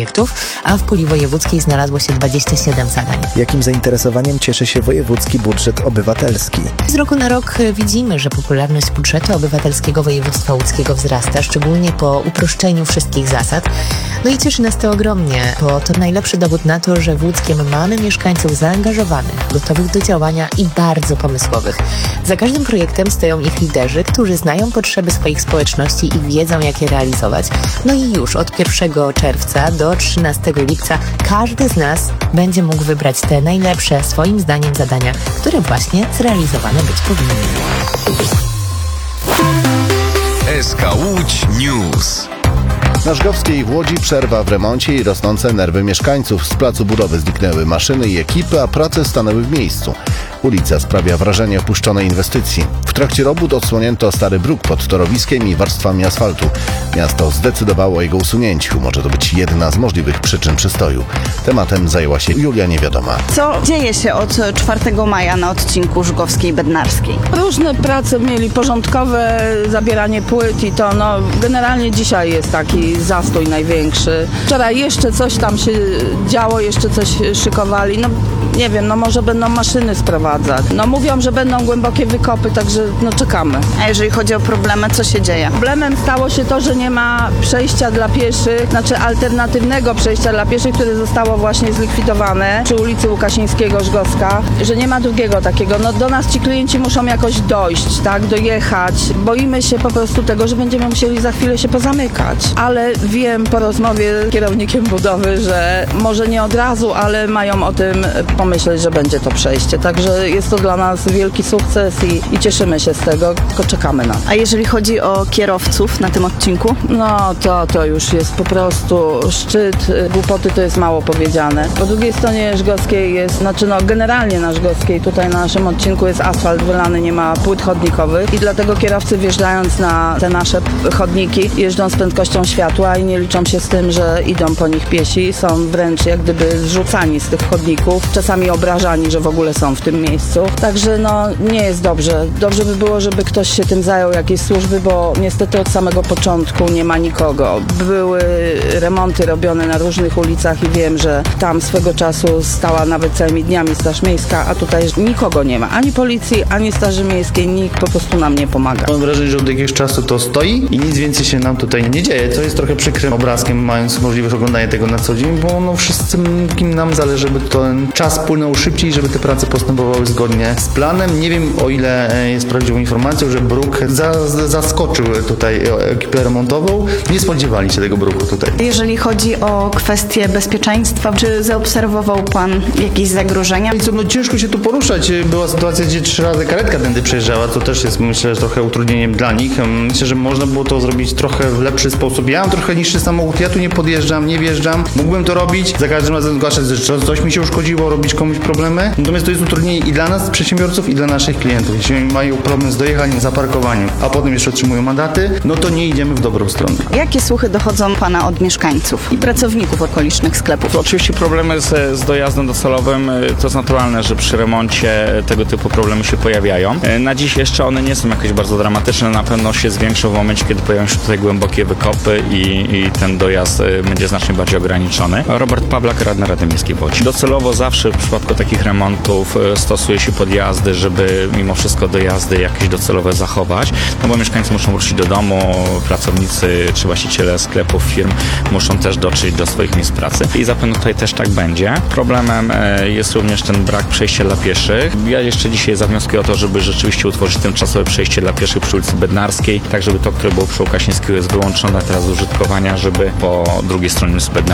projektów, a w puli wojewódzkiej znalazło się 27 zadań. Jakim zainteresowaniem cieszy się wojewódzki budżet obywatelski? Z roku na rok widzimy, że popularność budżetu obywatelskiego województwa łódzkiego wzrasta, szczególnie po uproszczeniu wszystkich zasad. No i cieszy nas to ogromnie, bo to najlepszy dowód na to, że w Łódzkiem mamy mieszkańców zaangażowanych, gotowych do działania i bardzo pomysłowych. Za każdym projektem stoją ich liderzy, którzy znają potrzeby swoich społeczności i wiedzą, jak je realizować. No i już od 1 czerwca do 13 lipca każdy z nas będzie mógł wybrać te najlepsze, swoim zdaniem, zadania, które właśnie zrealizowane być powinny. SK Łódź News. Na Żgowskiej w Łodzi przerwa w remoncie i rosnące nerwy mieszkańców. Z placu budowy zniknęły maszyny i ekipy, a prace stanęły w miejscu. Ulica sprawia wrażenie opuszczonej inwestycji. W trakcie robót odsłonięto stary bruk pod torowiskiem i warstwami asfaltu. Miasto zdecydowało o jego usunięciu. Może to być jedna z możliwych przyczyn przystoju. Tematem zajęła się Julia Niewiadoma. Co dzieje się od 4 maja na odcinku Żgowskiej-Bednarskiej? Różne prace mieli porządkowe, zabieranie płyt i to generalnie dzisiaj jest taki zastój największy. Wczoraj jeszcze coś tam się działo, jeszcze coś szykowali. Nie wiem, może będą maszyny sprowadzać. Mówią, że będą głębokie wykopy, także czekamy. A jeżeli chodzi o problemy, co się dzieje? Problemem stało się to, że nie ma przejścia dla pieszych, alternatywnego przejścia dla pieszych, które zostało właśnie zlikwidowane przy ulicy Łukasińskiego, Żgowska, że nie ma drugiego takiego. Do nas ci klienci muszą jakoś dojść, tak, dojechać. Boimy się po prostu tego, że będziemy musieli za chwilę się pozamykać. Ale wiem po rozmowie z kierownikiem budowy, że może nie od razu, ale mają o tym pomyśleć, że będzie to przejście. Także jest to dla nas wielki sukces i cieszymy się z tego, tylko czekamy na to. A jeżeli chodzi o kierowców na tym odcinku? To już jest po prostu szczyt głupoty, to jest mało powiedziane. Po drugiej stronie Żgowskiej jest, generalnie na Żgowskiej, tutaj na naszym odcinku jest asfalt wylany, nie ma płyt chodnikowych i dlatego kierowcy wjeżdżając na te nasze chodniki jeżdżą z prędkością światła i nie liczą się z tym, że idą po nich piesi, są wręcz jak gdyby zrzucani z tych chodników, czasami obrażani, że w ogóle są w tym miejscu. Także nie jest dobrze. Dobrze by było, żeby ktoś się tym zajął, jakieś służby, bo niestety od samego początku nie ma nikogo. Były remonty robione na różnych ulicach i wiem, że tam swego czasu stała nawet całymi dniami Straż Miejska, a tutaj nikogo nie ma. Ani policji, ani Straży Miejskiej, nikt po prostu nam nie pomaga. Mam wrażenie, że od jakiegoś czasu to stoi i nic więcej się nam tutaj nie dzieje, co jest trochę przykrym obrazkiem, mając możliwość oglądania tego na co dzień, bo wszystkim nam zależy, żeby ten czas płynął szybciej, żeby te prace postępowały zgodnie z planem. Nie wiem, o ile jest prawdziwą informacją, że bruk zaskoczył tutaj ekipę remontową. Nie spodziewali się tego bruku tutaj. Jeżeli chodzi o kwestie bezpieczeństwa, czy zaobserwował Pan jakieś zagrożenia? Ciężko się tu poruszać. Była sytuacja, gdzie 3 razy karetka tędy przejeżdżała, co też jest, myślę, trochę utrudnieniem dla nich. Myślę, że można było to zrobić trochę w lepszy sposób. Ja mam trochę niższy samochód, ja tu nie podjeżdżam, nie wjeżdżam. Mógłbym to robić, za każdym razem zgłaszać, że coś mi się uszkodziło, robić komuś problemy. Natomiast to jest utrudnienie i dla nas, przedsiębiorców, i dla naszych klientów. Jeśli mają problem z dojechaniem, zaparkowaniem, a potem jeszcze otrzymują mandaty, to nie idziemy w dobrą stronę. Jakie słuchy dochodzą Pana od mieszkańców i pracowników okolicznych sklepów? Oczywiście problemy z dojazdem docelowym, to jest naturalne, że przy remoncie tego typu problemy się pojawiają. Na dziś jeszcze one nie są jakieś bardzo dramatyczne, na pewno się zwiększą w momencie, kiedy pojawią się tutaj głębokie wykopy i ten dojazd będzie znacznie bardziej ograniczony. Robert Pawlak, radny Rady Miejskiej w Łodzi. Docelowo zawsze w przypadku takich remontów stosuje się podjazdy, żeby mimo wszystko dojazdy jakieś docelowe zachować, bo mieszkańcy muszą wrócić do domu, pracownicy czy właściciele sklepów, firm muszą też dotrzeć do swoich miejsc pracy i zapewne tutaj też tak będzie. Problemem jest również ten brak przejścia dla pieszych. Ja jeszcze dzisiaj zawnioskuję o to, żeby rzeczywiście utworzyć tymczasowe przejście dla pieszych przy ulicy Bednarskiej, tak żeby to, które było przy Łukasińskiego jest wyłączone teraz z użytkowania, żeby po drugiej stronie ulicy Bednarskiej